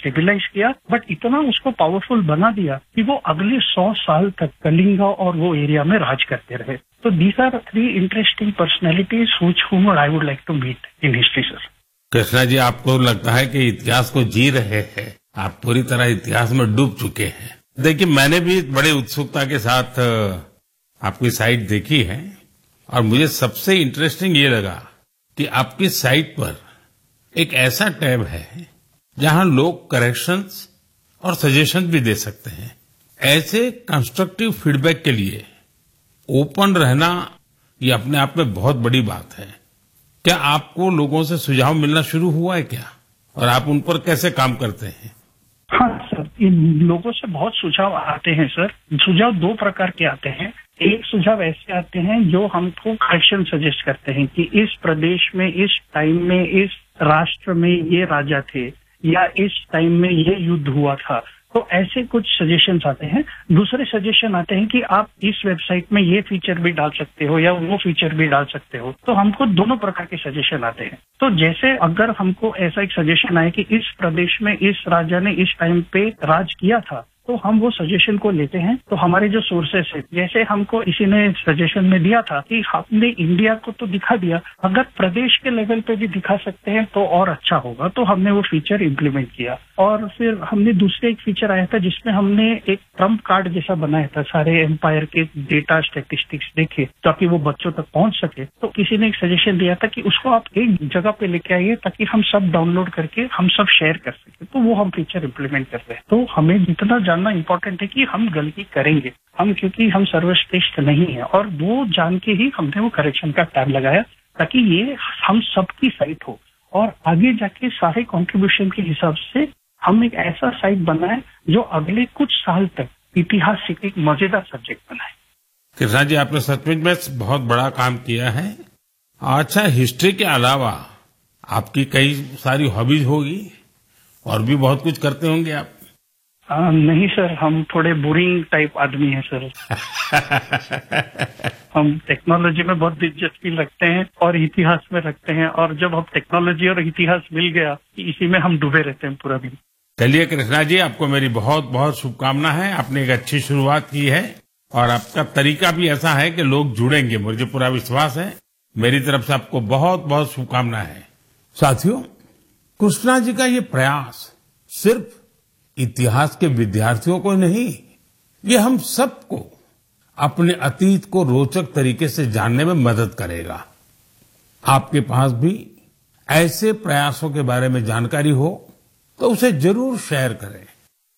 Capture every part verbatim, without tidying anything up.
Stabilise किया, but इतना उसको पावरफुल बना दिया कि वो अगले सौ साल तक कलिंगा और वो एरिया में राज करते रहे। तो these are three interesting personalities which हुम I would like to meet in history sir. Krishna ji, आपको लगता है कि इतिहास को जी रहे हैं, आप पूरी तरह इतिहास में डूब चुके हैं। देखिए, मैंने भी बड़े उत्सुकता के साथ आपकी साइट देखी है और मुझे सबसे इंटरेस्टिंग ये लगा कि आपकी साइट पर एक ऐसा टैब है जहां लोग करेक्शंस और सजेशन भी दे सकते हैं। ऐसे कंस्ट्रक्टिव फीडबैक के लिए ओपन रहना ये अपने आप में बहुत बड़ी बात है। क्या आपको लोगों से सुझाव मिलना शुरू हुआ है क्या, और आप उन पर कैसे काम करते हैं? हाँ सर, इन लोगों से बहुत सुझाव आते हैं सर। सुझाव दो प्रकार के आते हैं। एक सुझाव ऐसे आते हैं जो हमको करेक्शन सजेस्ट करते हैं कि इस प्रदेश में, इस टाइम में, इस राष्ट्र में ये राजा थे या इस टाइम में ये युद्ध हुआ था। तो ऐसे कुछ सजेशंस आते हैं। दूसरे सजेशन आते हैं कि आप इस वेबसाइट में ये फीचर भी डाल सकते हो या वो फीचर भी डाल सकते हो। तो हमको दोनों प्रकार के सजेशन आते हैं। तो जैसे अगर हमको ऐसा एक सजेशन आए कि इस प्रदेश में इस राजा ने इस टाइम पे राज किया था, तो हम वो सजेशन को लेते हैं। तो हमारे जो सोर्सेस है, जैसे हमको इसी ने सजेशन में दिया था कि हमने इंडिया को तो दिखा दिया, अगर प्रदेश के लेवल पे भी दिखा सकते हैं तो और अच्छा होगा। तो हमने वो फीचर इम्प्लीमेंट किया। और फिर हमने दूसरे एक फीचर आया था जिसमें हमने एक ट्रम्प कार्ड जैसा बनाया था, सारे एम्पायर के डेटा स्टैटिस्टिक्स देखे ताकि वो बच्चों तक पहुंच सके। तो किसी ने एक सजेशन दिया था कि उसको आप एक जगह पे लेके आइए ताकि हम सब डाउनलोड करके हम सब शेयर कर सके। तो वो हम फीचर इम्प्लीमेंट कर रहे हैं। तो हमें जितना जानना इम्पोर्टेंट है कि हम गलती करेंगे, हम क्योंकि हम सर्वश्रेष्ठ नहीं है, और वो जान के ही हमने वो करेक्शन का टैब लगाया ताकि ये हम सबकी साइट हो और आगे जाके सारे कंट्रीब्यूशन के हिसाब से हम एक ऐसा साइट बनाए जो अगले कुछ साल तक इतिहास से एक मजेदार सब्जेक्ट बनाए। कृष्णा जी, आपने सचमुच में बहुत बड़ा काम किया है। अच्छा, हिस्ट्री के अलावा आपकी कई सारी हॉबीज होगी और भी बहुत कुछ करते होंगे आप। आ, नहीं सर, हम थोड़े बोरिंग टाइप आदमी हैं सर। हम टेक्नोलॉजी में बहुत दिलचस्पी रखते हैं और इतिहास में रखते हैं, और जब हम टेक्नोलॉजी और इतिहास मिल गया इसी में हम डूबे रहते हैं पूरा दिन। चलिए कृष्णा जी, आपको मेरी बहुत बहुत शुभकामना है। आपने एक अच्छी शुरुआत की है और आपका तरीका भी ऐसा है कि लोग जुड़ेंगे, मुझे पूरा विश्वास है। मेरी तरफ से आपको बहुत बहुत शुभकामना है। साथियों, कृष्णा जी का ये प्रयास सिर्फ इतिहास के विद्यार्थियों को नहीं, ये हम सबको अपने अतीत को रोचक तरीके से जानने में मदद करेगा। आपके पास भी ऐसे प्रयासों के बारे में जानकारी हो तो उसे जरूर शेयर करें।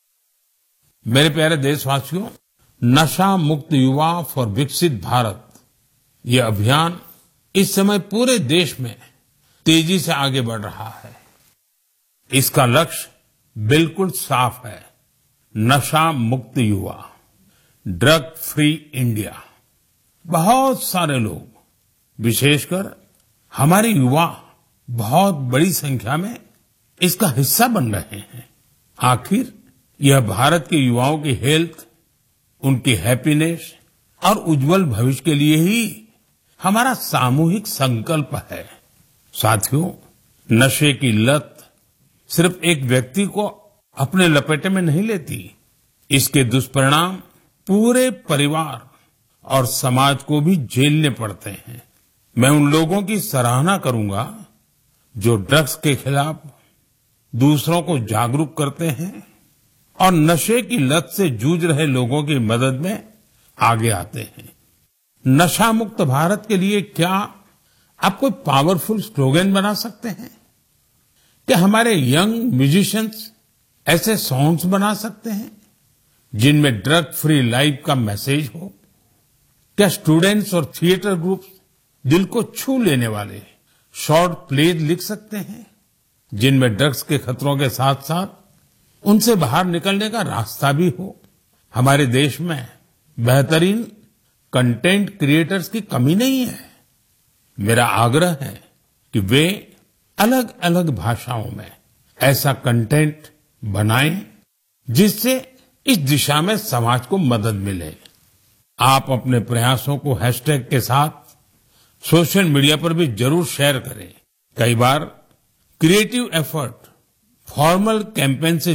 मेरे प्यारे देशवासियों, नशा मुक्त युवा फॉर विकसित भारत, ये अभियान इस समय पूरे देश में तेजी से आगे बढ़ रहा है। इसका लक्ष्य बिल्कुल साफ है, नशा मुक्त युवा, ड्रग फ्री इंडिया। बहुत सारे लोग, विशेषकर हमारे युवा, बहुत बड़ी संख्या में इसका हिस्सा बन रहे हैं। आखिर यह भारत के युवाओं की हेल्थ, उनकी हैप्पीनेस और उज्जवल भविष्य के लिए ही हमारा सामूहिक संकल्प है। साथियों, नशे की लत सिर्फ एक व्यक्ति को अपने लपेटे में नहीं लेती, इसके दुष्परिणाम पूरे परिवार और समाज को भी झेलने पड़ते हैं। मैं उन लोगों की सराहना करूंगा जो ड्रग्स के खिलाफ दूसरों को जागरूक करते हैं और नशे की लत से जूझ रहे लोगों की मदद में आगे आते हैं। नशा मुक्त भारत के लिए क्या आप कोई पावरफुल स्लोगन बना सकते हैं? क्या हमारे यंग म्यूजिशियंस ऐसे सॉन्ग्स बना सकते हैं जिनमें ड्रग फ्री लाइफ का मैसेज हो? क्या स्टूडेंट्स और थिएटर ग्रुप्स दिल को छू लेने वाले शॉर्ट प्लेज लिख सकते हैं जिनमें ड्रग्स के खतरों के साथ साथ उनसे बाहर निकलने का रास्ता भी हो? हमारे देश में बेहतरीन कंटेंट क्रिएटर्स की कमी नहीं है। मेरा आग्रह है कि वे अलग अलग भाषाओं में ऐसा कंटेंट बनाएं जिससे इस दिशा में समाज को मदद मिले। आप अपने प्रयासों को हैशटैग के साथ सोशल मीडिया पर भी जरूर शेयर करें। कई बार क्रिएटिव एफर्ट फॉर्मल कैंपेन से